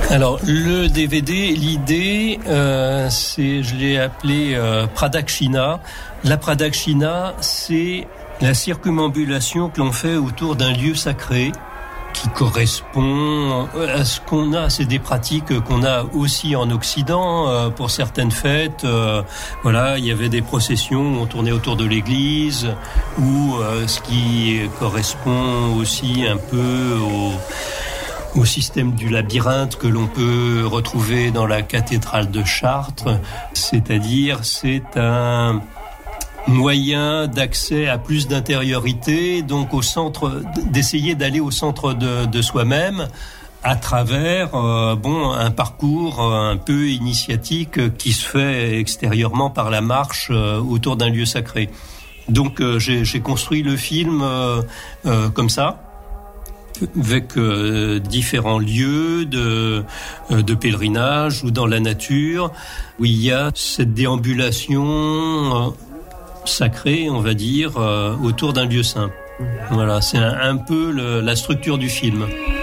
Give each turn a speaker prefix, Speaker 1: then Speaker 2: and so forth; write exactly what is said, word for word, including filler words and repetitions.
Speaker 1: Alors le D V D, l'idée, euh, c'est, je l'ai appelé euh, Pradakshina. La Pradakshina, c'est la circumambulation que l'on fait autour d'un lieu sacré qui correspond à ce qu'on a. C'est des pratiques qu'on a aussi en Occident euh, pour certaines fêtes. Euh, voilà, il y avait des processions où on tournait autour de l'église, ou euh, ce qui correspond aussi un peu au au système du labyrinthe que l'on peut retrouver dans la cathédrale de Chartres, c'est-à-dire c'est un moyen d'accès à plus d'intériorité, donc au centre, d'essayer d'aller au centre de, de soi-même à travers euh, bon un parcours un peu initiatique qui se fait extérieurement par la marche euh, autour d'un lieu sacré. Donc euh, j'ai, j'ai construit le film euh, euh, comme ça, avec euh, différents lieux de, euh, de pèlerinage ou dans la nature, où il y a cette déambulation euh, sacrée, on va dire, euh, autour d'un lieu saint. Voilà, c'est un, un peu le, la structure du film.